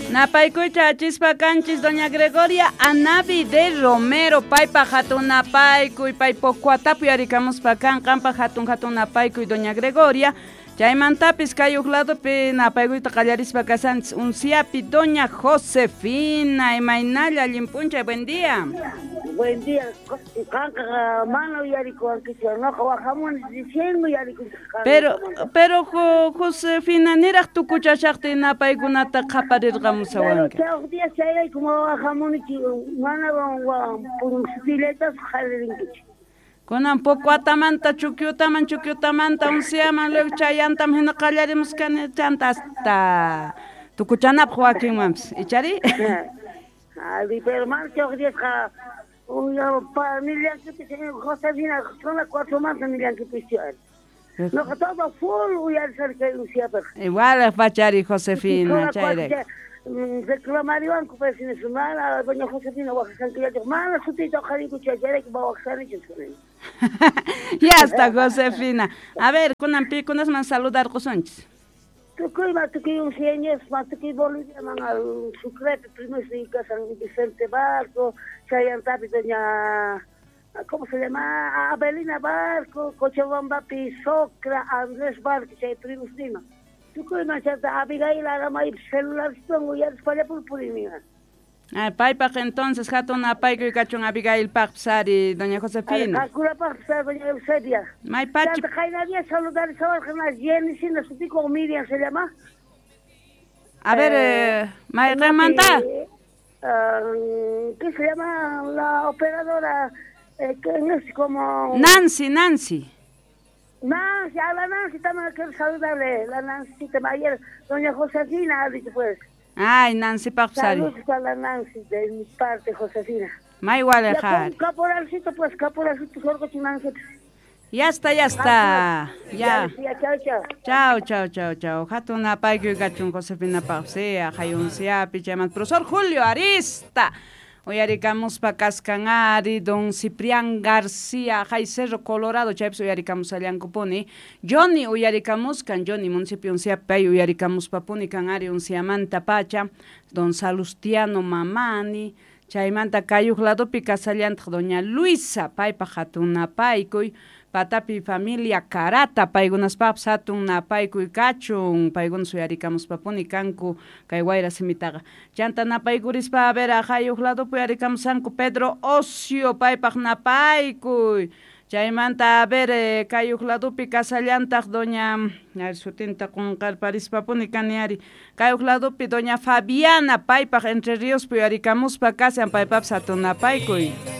Napaykuy chachispa kanchis doña Gregoria Anavi de Romero paypa hatun napaykuy paypo kuatapi yarikamuspa kan qanpa hatun napaykuy doña Gregoria chaymantapis kayuq ladopi napaykuyta qallarispa kasanchis unciapi doña Josefina imaynalla llimpuncha buen día. Buen día, kanka mano yarikuan kicho no kawajamun diciendo yarikuan. Pero Josefina niraq tukuchashaqti napaykunata qaparirqamusawanka. Pero día se como kawajamun ki mana punsiletas jalirinkichi. Kunan poco atamanta chukyutamanta unciaman luego chayantam hina qallarimusqani chanta hasta tukuchanapaq wakinmanpas ichari. Pero marcho días familia que tiene Josefina son las 4 más familia que pisar. No todo full uyar cerca de Luciapa. Igual fachari Josefina chaire. Reclamarían que pues en semana doña Josefina Oaxaca que ya mala sutito jarico chayare que va a Oaxaca y ya está Josefina. A ver, kunan pikunas man saludar cosonchis. Tukuy un cieñes, tukuy Bolivia man al sucreto primero se San Vicente Barco, Chayantapi doña ¿cómo se llama? Abelina Barco, Cochabamba Pisocra, Andrés Barco, chay primos dima. Tukuy man chata Abigail Aramay celular stongo ya espalha purpurina. Paypaq entonces hatun apaykuy kachun Abigail paqpsari doña Josefina. Calcula paqpsari doña Eusebia. May pachi. Tanta Jainabia saludar a Jenny sin su tico Miriam se llama. A ver, may remanta. ¿Qué se llama la operadora? Que no es como Nancy. Nancy, a la Nancy también quiero saludarle, la Nancy ayer, doña Josefina ha dicho pues. Ay, Nancy paqpsari. Saludos a la Nancy de mi parte, Josefina. May igual dejar. Caporalcito, sorgo Nancy. Ya está. Ya. Chao. Hatun apaykuy kachun Josefina paqpsia, hayunsiapi chayman profesor Julio Arista. Uyarikamuspa kaskanari don Ciprián García hay Cerro Colorado chaypis uyarikamusallankupuni Johnny uyarikamuskan Johnny municipio unciapay uyarikamuspapuni kanari unciamanta pacha don Salustiano Mamani chaymanta kayuq ladopi kasallantaq doña Luisa paypa hatunapaykuy patapi familia Carata paykunaspapas hatunapaykuy kachun paykunas uyarikamuspapuni kanku kay wayra simitaqa chantanapaykurispa a ver kayuq ladopi uyarikamusanku Pedro Ocio paypaq napaykuy chaymanta a ver kayuq ladopi kasallantaq doña sutinta qunqarparispapuni kaniari kayuq ladopi doña Fabiana paypaq Entre Ríos uyarikamuspa kasan paypapas hatunapaykuy